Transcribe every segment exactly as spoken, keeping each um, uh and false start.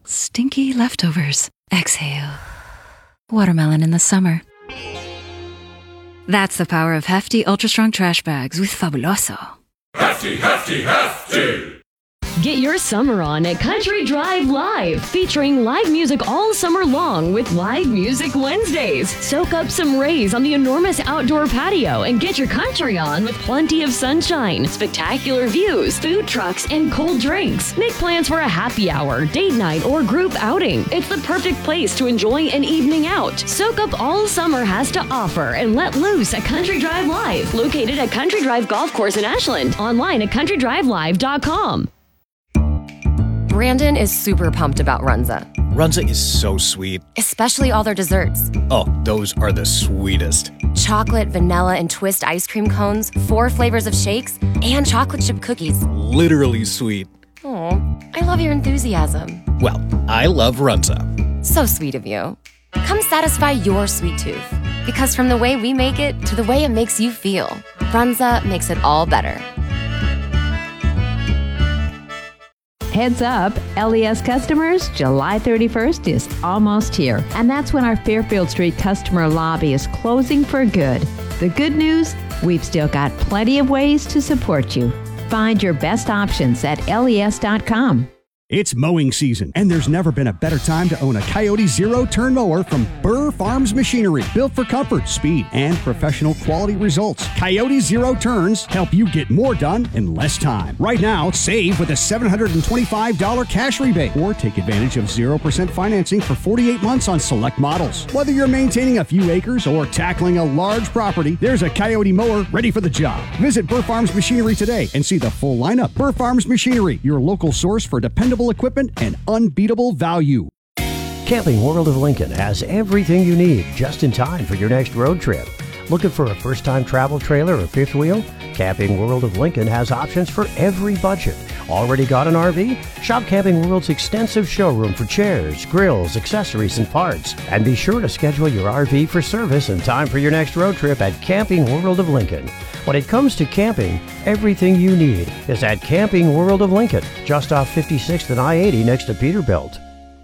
Stinky leftovers. Exhale. Watermelon in the summer. That's the power of hefty, ultra-strong trash bags with Fabuloso. Hefty, hefty, hefty! Get your summer on at Country Drive Live, featuring live music all summer long with Live Music Wednesdays. Soak up some rays on the enormous outdoor patio and get your country on with plenty of sunshine, spectacular views, food trucks, and cold drinks. Make plans for a happy hour, date night, or group outing. It's the perfect place to enjoy an evening out. Soak up all summer has to offer and let loose at Country Drive Live, located at Country Drive Golf Course in Ashland. Online at country drive live dot com. Brandon is super pumped about Runza. Runza is so sweet. Especially all their desserts. Oh, those are the sweetest. Chocolate, vanilla, and twist ice cream cones, four flavors of shakes, and chocolate chip cookies. Literally sweet. Aw, I love your enthusiasm. Well, I love Runza. So sweet of you. Come satisfy your sweet tooth. Because from the way we make it to the way it makes you feel, Runza makes it all better. Heads up, L E S customers, July thirty-first is almost here. And that's when our Fairfield Street customer lobby is closing for good. The good news, we've still got plenty of ways to support you. Find your best options at L E S dot com. It's mowing season, and there's never been a better time to own a Coyote zero-turn mower from Burr Farms Machinery. Built for comfort, speed, and professional quality results. Coyote Zero Turns help you get more done in less time. Right now, save with a seven hundred twenty-five dollars cash rebate, or take advantage of zero percent financing for forty-eight months on select models. Whether you're maintaining a few acres or tackling a large property, there's a Coyote mower ready for the job. Visit Burr Farms Machinery today and see the full lineup. Burr Farms Machinery, your local source for dependable equipment and unbeatable value. Camping World of Lincoln has everything you need just in time for your next road trip. Looking for a first-time travel trailer or fifth wheel? Camping World of Lincoln has options for every budget. Already got an R V? Shop Camping World's extensive showroom for chairs, grills, accessories, and parts. And be sure to schedule your R V for service in time for your next road trip at Camping World of Lincoln. When it comes to camping, everything you need is at Camping World of Lincoln, just off fifty-sixth and I eighty next to Peterbilt.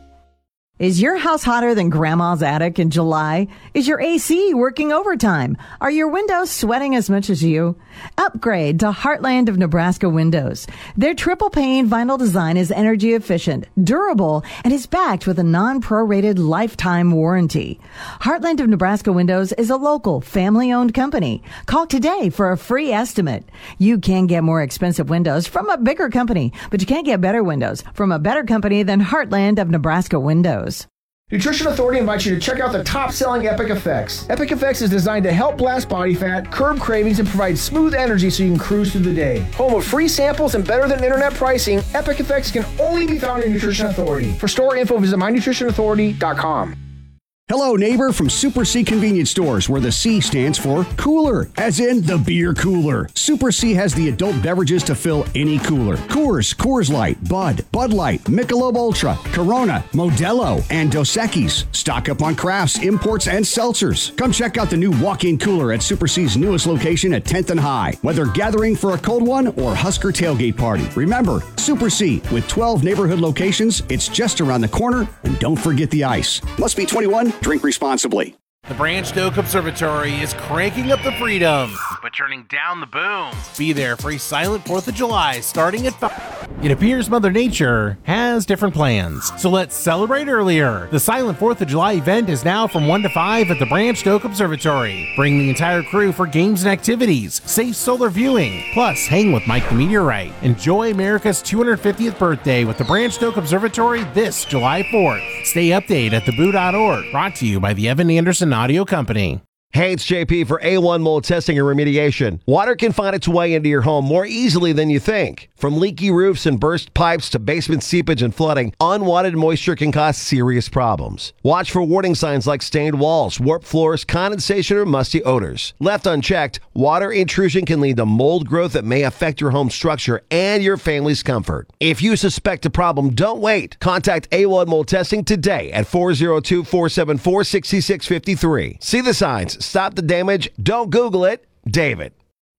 Is your house hotter than Grandma's attic in July? Is your A C working overtime? Are your windows sweating as much as you? Upgrade to Heartland of Nebraska Windows. Their triple pane vinyl design is energy efficient, durable, and is backed with a non-prorated lifetime warranty. Heartland of Nebraska Windows is a local, family-owned company. Call today for a free estimate. You can get more expensive windows from a bigger company, but you can't get better windows from a better company than Heartland of Nebraska Windows. Nutrition Authority invites you to check out the top-selling Epic Effects. Epic Effects is designed to help blast body fat, curb cravings, and provide smooth energy so you can cruise through the day. Home of free samples and better than internet pricing, Epic Effects can only be found in Nutrition Authority. For store info, visit my nutrition authority dot com. Hello, neighbor, from Super C Convenience Stores, where the C stands for cooler, as in the beer cooler. Super C has the adult beverages to fill any cooler. Coors, Coors Light, Bud, Bud Light, Michelob Ultra, Corona, Modelo, and Dos Equis. Stock up on crafts, imports, and seltzers. Come check out the new walk-in cooler at Super C's newest location at tenth and High. Whether gathering for a cold one or Husker tailgate party. Remember, Super C, with twelve neighborhood locations, it's just around the corner, and don't forget the ice. Must be twenty-one. Drink responsibly. The Branch Oak Observatory is cranking up the freedom, but turning down the boom. Be there for a silent fourth of July starting at five. It appears Mother Nature has different plans, so let's celebrate earlier. The silent fourth of July event is now from one to five at the Branch Oak Observatory. Bring the entire crew for games and activities, safe solar viewing, plus hang with Mike the Meteorite. Enjoy America's two hundred fiftieth birthday with the Branch Oak Observatory this July fourth. Stay updated at the boo dot org. Brought to you by the Evan Anderson Audio Company. Hey, it's J P for A one Mold Testing and Remediation. Water can find its way into your home more easily than you think. From leaky roofs and burst pipes to basement seepage and flooding, unwanted moisture can cause serious problems. Watch for warning signs like stained walls, warped floors, condensation, or musty odors. Left unchecked, water intrusion can lead to mold growth that may affect your home structure and your family's comfort. If you suspect a problem, don't wait. Contact A one Mold Testing today at four oh two, four seven four, six six five three. See the signs. Stop the damage. Don't Google it. David.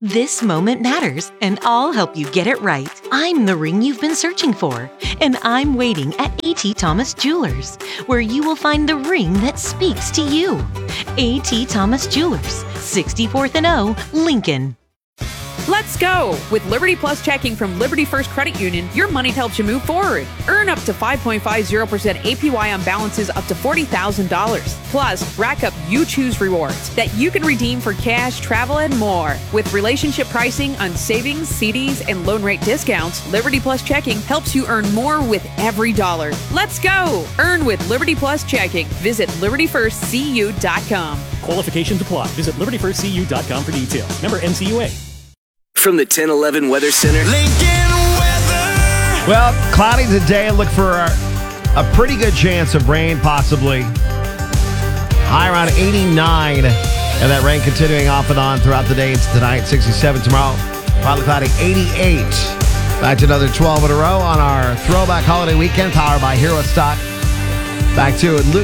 This moment matters, and I'll help you get it right. I'm the ring you've been searching for, and I'm waiting at A T Thomas Jewelers, where you will find the ring that speaks to you. A T Thomas Jewelers, sixty-fourth and O, Lincoln. Let's go! With Liberty Plus checking from Liberty First Credit Union, your money helps you move forward. Earn up to five point five zero percent A P Y on balances up to forty thousand dollars. Plus, rack up You Choose rewards that you can redeem for cash, travel, and more. With relationship pricing on savings, C Ds, and loan rate discounts, Liberty Plus checking helps you earn more with every dollar. Let's go! Earn with Liberty Plus checking. Visit liberty first c u dot com. Qualifications apply. Visit liberty first c u dot com for details. Member N C U A. From the ten eleven Weather Center. Lincoln weather. Well, cloudy today. Look for a, a pretty good chance of rain, possibly. High around eighty-nine. And that rain continuing off and on throughout the day into tonight. sixty-seven tomorrow. Partly cloudy, eighty-eight. Back to another twelve in a row on our throwback holiday weekend, powered by Hero Stock. Back to it.